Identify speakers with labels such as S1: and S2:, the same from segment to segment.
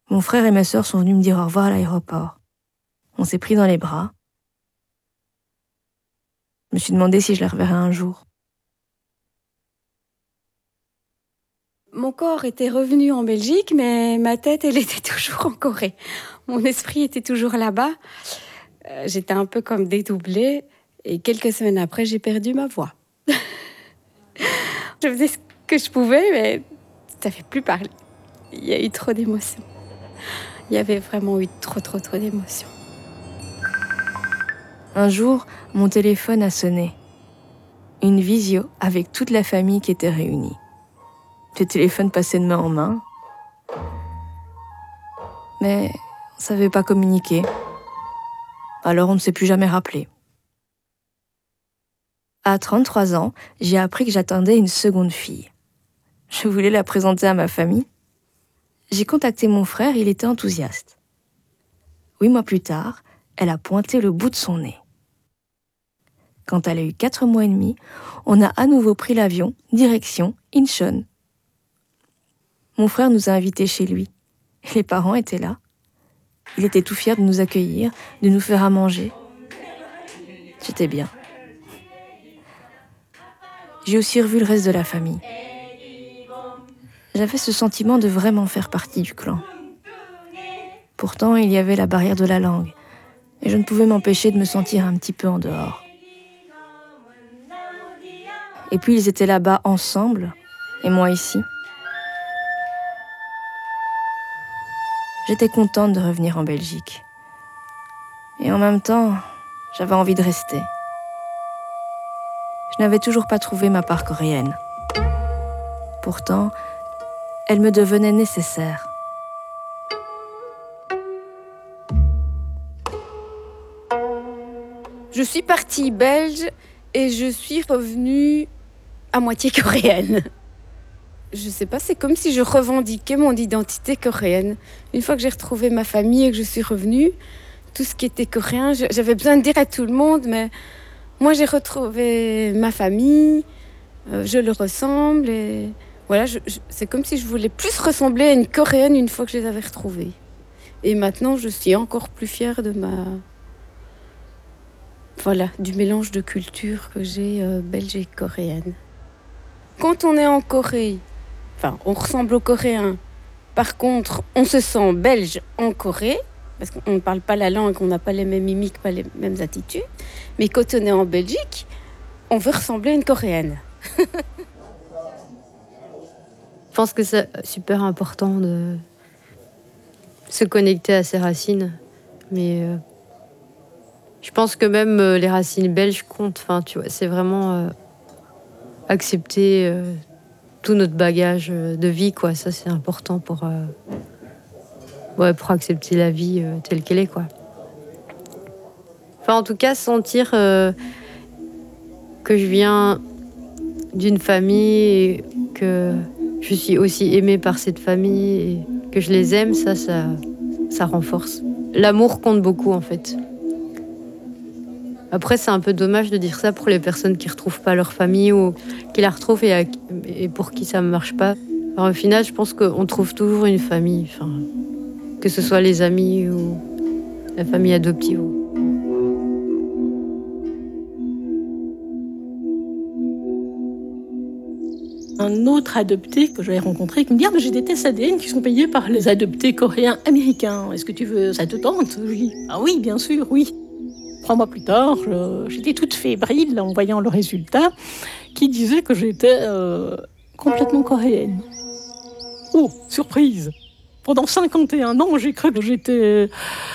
S1: Mon frère et ma sœur sont venus me dire au revoir à l'aéroport. On s'est pris dans les bras. Je me suis demandé si je les reverrais un jour.
S2: Mon corps était revenu en Belgique, mais ma tête, elle était toujours en Corée. Mon esprit était toujours là-bas. J'étais un peu comme dédoublée. Et quelques semaines après, j'ai perdu ma voix. Je faisais ce que je pouvais, mais ça ne fait plus parler. Il y a eu trop d'émotions. Il y avait vraiment eu trop d'émotions.
S1: Un jour, mon téléphone a sonné. Une visio avec toute la famille qui était réunie. Le téléphone passait de main en main. Mais on ne savait pas communiquer. Alors on ne s'est plus jamais rappelé. À 33 ans, j'ai appris que j'attendais une seconde fille. Je voulais la présenter à ma famille. J'ai contacté mon frère, il était enthousiaste. 8 mois plus tard, elle a pointé le bout de son nez. Quand elle a eu 4 mois et demi, on a à nouveau pris l'avion, direction Incheon. Mon frère nous a invités chez lui. Les parents étaient là. Il était tout fier de nous accueillir, de nous faire à manger. J'étais bien. J'ai aussi revu le reste de la famille. J'avais ce sentiment de vraiment faire partie du clan. Pourtant, il y avait la barrière de la langue, et je ne pouvais m'empêcher de me sentir un petit peu en dehors. Et puis ils étaient là-bas ensemble, et moi ici. J'étais contente de revenir en Belgique. Et en même temps, j'avais envie de rester. Je n'avais toujours pas trouvé ma part coréenne. Pourtant, elle me devenait nécessaire.
S2: Je suis partie belge et je suis revenue à moitié coréenne. Je sais pas, c'est comme si je revendiquais mon identité coréenne. Une fois que j'ai retrouvé ma famille et que je suis revenue, tout ce qui était coréen, j'avais besoin de dire à tout le monde, mais moi j'ai retrouvé ma famille, je le ressemble et voilà, c'est comme si je voulais plus ressembler à une coréenne une fois que je les avais retrouvées. Et maintenant, je suis encore plus fière de du mélange de cultures que j'ai belge et coréenne. Quand on est en Corée, on ressemble aux Coréens. Par contre, on se sent belge en Corée, parce qu'on ne parle pas la langue, on n'a pas les mêmes mimiques, pas les mêmes attitudes. Mais quand on est en Belgique, on veut ressembler à une Coréenne.
S3: Je pense que c'est super important de se connecter à ses racines. Mais je pense que même les racines belges comptent. Enfin, tu vois, c'est vraiment accepter tout notre bagage de vie, quoi. Ça, c'est important pour accepter la vie telle qu'elle est, quoi. Enfin, en tout cas, sentir que je viens d'une famille et que je suis aussi aimée par cette famille et que je les aime, ça renforce. L'amour compte beaucoup, en fait. Après, c'est un peu dommage de dire ça pour les personnes qui ne retrouvent pas leur famille ou qui la retrouvent et pour qui ça ne marche pas. Alors, au final, je pense qu'on trouve toujours une famille, que ce soit les amis ou la famille adoptive.
S4: Un autre adopté que j'avais rencontré qui me dit « Ah, mais j'ai des tests ADN qui sont payés par les adoptés coréens américains. Est-ce que tu veux, ça te tente ?» Oui. Ah oui, bien sûr, oui. 3 mois plus tard, j'étais toute fébrile en voyant le résultat qui disait que j'étais complètement coréenne. Oh, surprise! Pendant 51 ans, j'ai cru que j'étais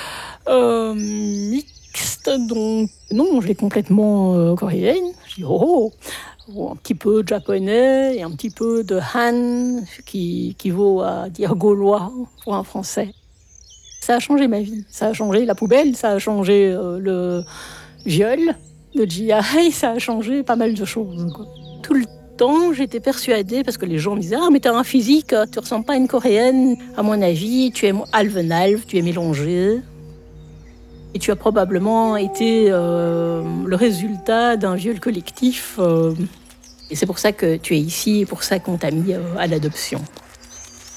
S4: mixte, donc non, j'ai complètement coréenne. J'ai dit oh, un petit peu de japonais et un petit peu de Han, qui vaut à dire gaulois pour un français. Ça a changé ma vie, ça a changé la poubelle, ça a changé le viol, le GI, ça a changé pas mal de choses, quoi. Tout le temps, j'étais persuadée, parce que les gens me disaient « Ah, mais t'as un physique, tu ressembles pas à une coréenne. À mon avis, tu es half-and-half, tu es mélangée. Et tu as probablement été le résultat d'un viol collectif. Et c'est pour ça que tu es ici et pour ça qu'on t'a mis à l'adoption. »